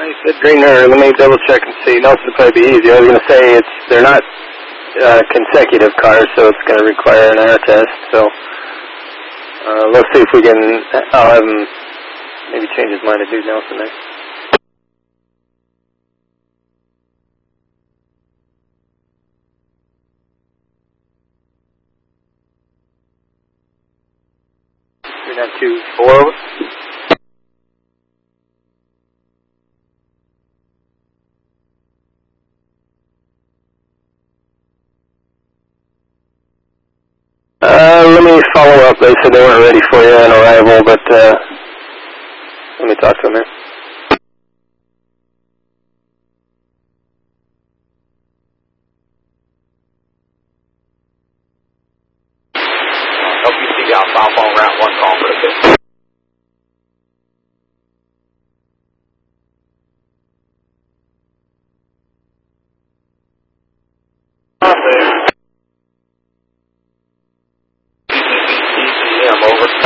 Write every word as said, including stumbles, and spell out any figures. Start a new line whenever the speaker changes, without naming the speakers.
you said Green River. Let me double check and see. No, this would probably be easy. I was going to say it's they're not uh, consecutive cars, so it's going to require an air test. So uh, let's see if we can. I'll have him maybe change his mind to do Nelson next. Three nine two four. Uh, let me follow up. They said they weren't ready for you on arrival, but uh, let me talk to them here.
L P C out southbound route one call for the fifth. E C M over.